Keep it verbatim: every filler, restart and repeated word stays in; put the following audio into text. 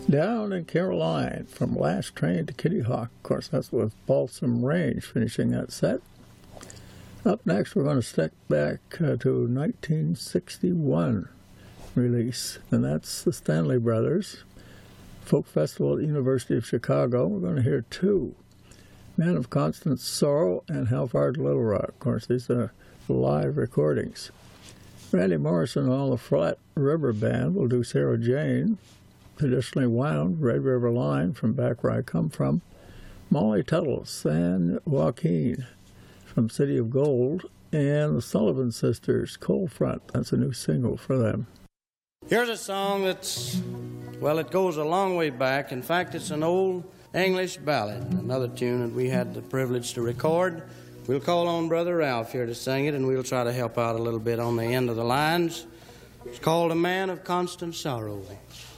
Down in Caroline, from Last Train to Kitty Hawk. Of course, that's with Balsam Range finishing that set. Up next, we're going to step back uh, to nineteen sixty-one release, and that's the Stanley Brothers Folk Festival at the University of Chicago. We're going to hear two, Man of Constant Sorrow and How Far to Little Rock. Of course, these are live recordings. Randy Morrison and all the Flat River Band will do Sarah Jane, Traditionally Wound, Red River Line, From Back Where I Come From, Molly Tuttle, San Joaquin, from City of Gold, and the Sullivan Sisters, Cold Front. That's a new single for them. Here's a song that's, well, it goes a long way back. In fact, it's an old English ballad, another tune that we had the privilege to record. We'll call on Brother Ralph here to sing it, and we'll try to help out a little bit on the end of the lines. It's called A Man of Constant Sorrow.